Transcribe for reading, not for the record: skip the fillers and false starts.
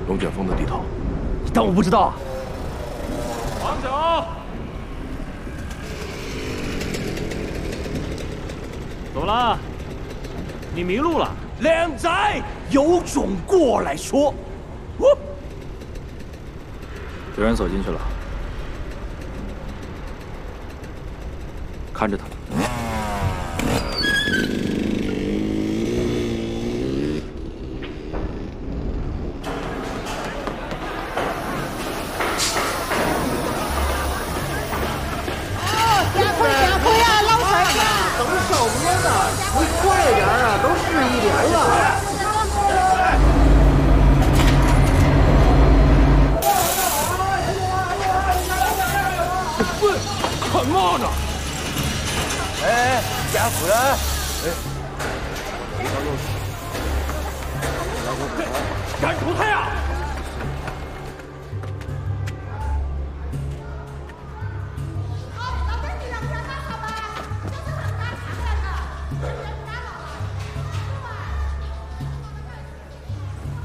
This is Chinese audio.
龙卷风的地头。 你当我不知道啊？ 王九，怎么了？你迷路了？ 靓仔，有种过来说。 有人走进去了，看着他。 快点啊，都试1年了。 喂，干嘛呢？ 哎，家夫人， 赶出他呀！